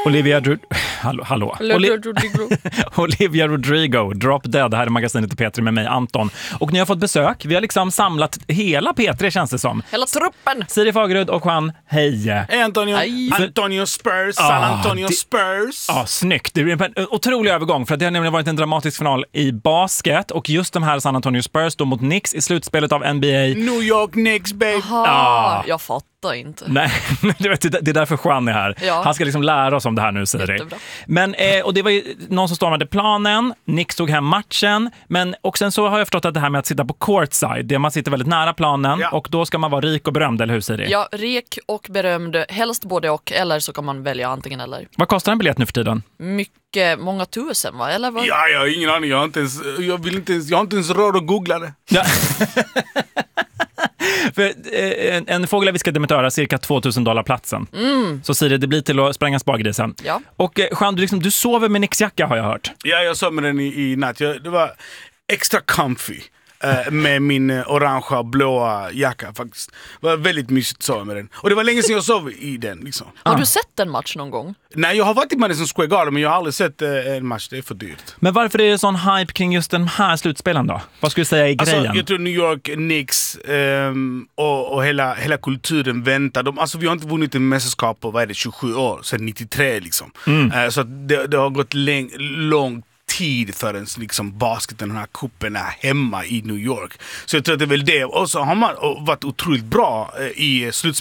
Olivia Rodrigo, Drop Dead. Här är magasinet i P3 med mig, Anton. Och ni har fått besök. Vi har liksom samlat hela P3, känns det som. Hela truppen. Siri Fagerud och Juan, hej. Hej Antonio. Hej. Antonio Spurs. San Antonio Spurs. Ja, snyggt. Det är en otrolig övergång, för att det har nämligen varit en dramatisk final i basket. Och just de här San Antonio Spurs då mot Knicks i slutspelet av NBA. New York Knicks, babe. Aha, jag fattar inte. Nej, det är därför Juan är här. Ja. Han ska liksom lära oss om det här nu, Siri. Jättebra. Men, och det var ju någon som stormade planen. Knicks tog hem matchen. Men, och sen så har jag förstått att det här med att sitta på courtside, det man sitter väldigt nära planen. Ja. Och då ska man vara rik och berömd, eller hur, Siri? Ja, rik och berömd. Helst både och, eller så kan man välja antingen eller. Vad kostar en biljett nu för tiden? Mycket, många tusen, va? Eller vad? Ja, jag har ingen aning. Jag har inte ens råd att googla det. Ja. För en fågel har viskat i mitt öra cirka $2,000 platsen. Så Siri, det blir till att spränga spargrisen. Ja. Och Jean, du sover med Knicks-jacka, har jag hört. Ja, jag sov med den i natt. Det var extra comfy. Med min orangea och blåa jacka faktiskt. Det var väldigt mysigt att sova med den. Och det var länge sedan jag sov i den liksom. Har du sett en match någon gång? Nej, jag har varit i Madison Square Garden, men jag har aldrig sett en match. Det är för dyrt. Men varför är det sån hype kring just den här slutspelen då? Vad skulle du säga i grejen? Jag tror New York Knicks och hela kulturen väntar. Vi har inte vunnit en mästerskap på 27 år, sedan 93 liksom. Så att det har gått långt tid förrän liksom basketen, den här kuppen, är hemma i New York. Så jag tror att det är väl det. Och så har man varit otroligt bra i slutspelet.